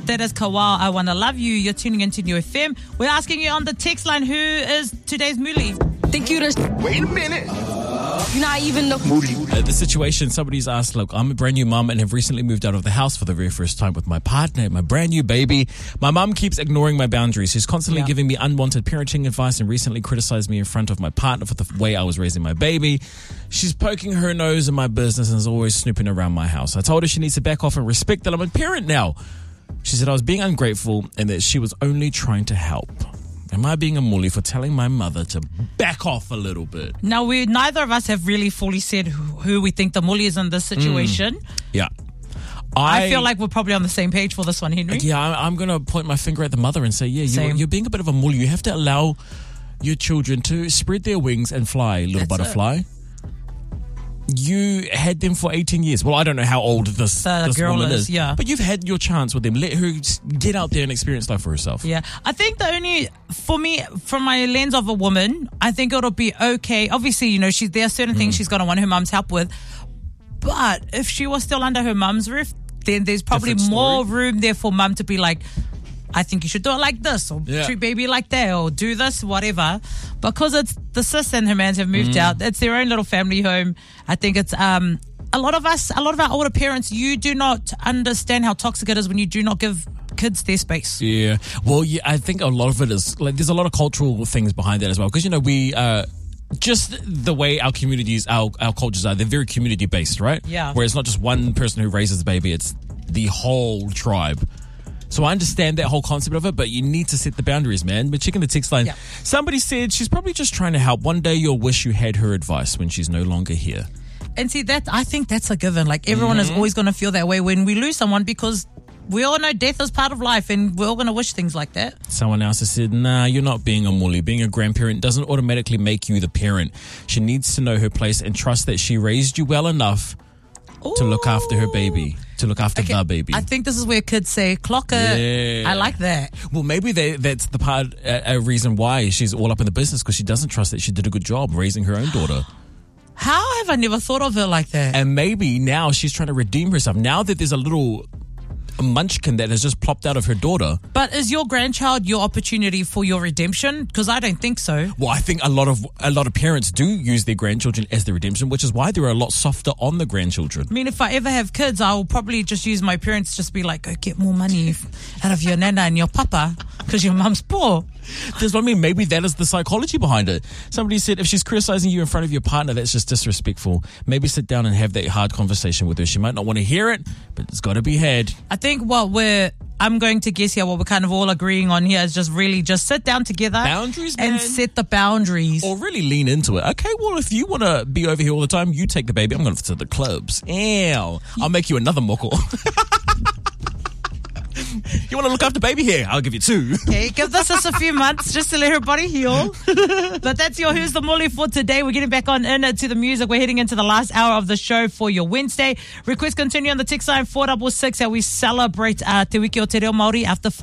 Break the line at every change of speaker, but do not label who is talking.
That is Kawal, I Wanna Love You. You're tuning into New FM. We're asking you on the text line, who is today's Muli?
Think you the
Wait a minute.
You're not even the
Moody.
The situation, somebody's asked, look, I'm a brand new mum and have recently moved out of the house for the very first time with my partner, my brand new baby. My mum keeps ignoring my boundaries. She's constantly giving me unwanted parenting advice and recently criticized me in front of my partner for the way I was raising my baby. She's poking her nose in my business and is always snooping around my house. I told her she needs to back off and respect that I'm a parent now. She said I was being ungrateful and that she was only trying to help. Am I being a mully for telling my mother to back off a little bit?
Now, neither of us have really fully said who we think the mully is in this situation.
Yeah.
I feel like we're probably on the same page for this one, Henry.
Yeah, I'm going to point my finger at the mother and say, you're being a bit of a mully. You have to allow your children to spread their wings and fly, little butterfly. You had them for 18 years. Well, I don't know how old this
girl
woman is.
Yeah.
But you've had your chance with them. Let her get out there and experience life for herself.
Yeah. I think for me, from my lens of a woman, I think it'll be okay. Obviously, there are certain things she's going to want her mum's help with. But if she was still under her mum's roof, then there's probably more room there for mum to be like, I think you should do it like this, or treat baby like that, or do this, whatever. Because it's the sis and her mans have moved out. It's their own little family home. I think it's a lot of our older parents, you do not understand how toxic it is when you do not give kids their space.
Yeah. Well, I think a lot of it is, like, there's a lot of cultural things behind that as well. Because, we... just the way our communities, our cultures are, they're very community based, right?
Yeah.
Where it's not just one person who raises the baby, it's the whole tribe. So I understand that whole concept of it, but you need to set the boundaries, man. But checking the text line, somebody said she's probably just trying to help. One day you'll wish you had her advice when she's no longer here.
And see, I think that's a given. Like, everyone is always going to feel that way when we lose someone, because we all know death is part of life and we're all going to wish things like that.
Someone else has said, nah, you're not being a mully. Being a grandparent doesn't automatically make you the parent. She needs to know her place and trust that she raised you well enough to look after her baby, to look after the baby.
I think this is where kids say, clock it. I like that.
Well, maybe that's the part, a reason why she's all up in the business, because she doesn't trust that she did a good job raising her own daughter.
How have I never thought of it like that?
And maybe now she's trying to redeem herself. Now that there's a little munchkin that has just plopped out of her daughter.
But is your grandchild your opportunity for your redemption? Because I don't think so.
Well, I think a lot of parents do use their grandchildren as the redemption, which is why they're a lot softer on the grandchildren.
I mean, if I ever have kids, I'll probably just use my parents, just be like, go get more money out of your nana and your papa because your mum's poor.
That's what I mean. Maybe that is the psychology behind it. Somebody said if she's criticizing you in front of your partner, that's just disrespectful. Maybe sit down and have that hard conversation with her. She might not want to hear it, but it's got to be had.
I think I'm going to guess here, what we're kind of all agreeing on here is just really just sit down together.
Boundaries, man.
And set the boundaries.
Or really lean into it. Okay, well, if you want to be over here all the time, you take the baby. I'm going to the clubs. Ew. I'll make you another moko. You want to look after baby here? I'll give you 2.
Okay, give this us a few months just to let her body heal. But that's your Who's the Mully for today. We're getting back on to the music. We're heading into the last hour of the show for your Wednesday. Requests continue on the text line 466 as we celebrate Te Wiki o Te Reo Māori after 5.